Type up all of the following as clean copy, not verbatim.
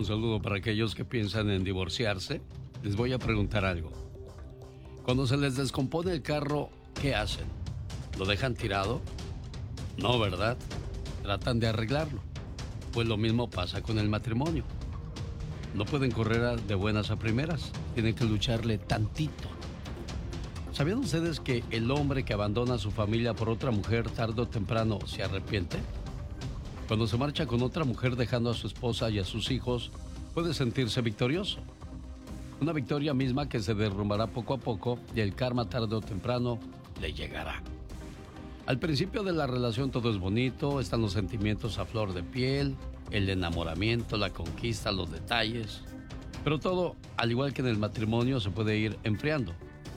Un saludo para aquellos que piensan en divorciarse. Les voy a preguntar algo. Cuando se les descompone el carro, ¿qué hacen? ¿Lo dejan tirado? No, ¿verdad? Tratan de arreglarlo. Pues lo mismo pasa con el matrimonio. No pueden correr de buenas a primeras. Tienen que lucharle tantito. ¿Sabían ustedes que el hombre que abandona a su familia por otra mujer tarde o temprano se arrepiente? Cuando se marcha con otra mujer dejando a su esposa y a sus hijos, puede sentirse victorioso. Una victoria misma que se derrumbará poco a poco y el karma tarde o temprano le llegará. Al principio de la relación todo es bonito, están los sentimientos a flor de piel, el enamoramiento, la conquista, los detalles. Pero todo, al igual que en el matrimonio, se puede ir enfriando.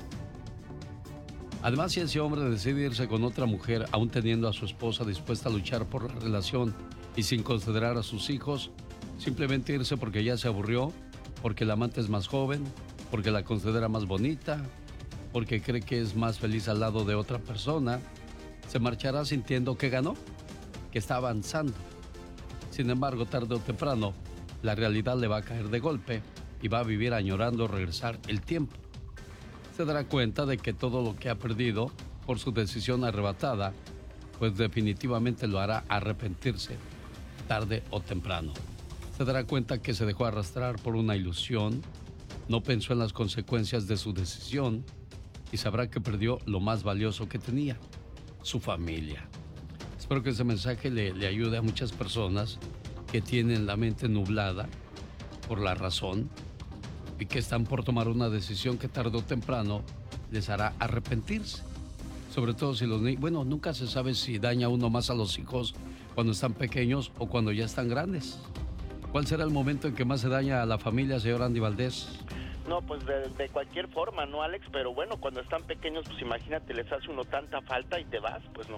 Además, si ese hombre decide irse con otra mujer, aún teniendo a su esposa dispuesta a luchar por la relación y sin considerar a sus hijos, simplemente irse porque ya se aburrió, porque el amante es más joven, porque la considera más bonita, porque cree que es más feliz al lado de otra persona, se marchará sintiendo que ganó, que está avanzando. Sin embargo, tarde o temprano, la realidad le va a caer de golpe y va a vivir añorando regresar el tiempo. Se dará cuenta de que todo lo que ha perdido por su decisión arrebatada, pues definitivamente lo hará arrepentirse, tarde o temprano. Se dará cuenta que se dejó arrastrar por una ilusión, no pensó en las consecuencias de su decisión y sabrá que perdió lo más valioso que tenía, su familia. Espero que este mensaje le ayude a muchas personas que tienen la mente nublada por la razón y que están por tomar una decisión que tarde o temprano les hará arrepentirse. Sobre todo si los niños, bueno, nunca se sabe si daña uno más a los hijos cuando están pequeños o cuando ya están grandes. ¿Cuál será el momento en que más se daña a la familia, señor Andy Valdés? No, pues de cualquier forma, ¿no, Alex? Pero bueno, cuando están pequeños, pues imagínate, les hace uno tanta falta y te vas, pues no.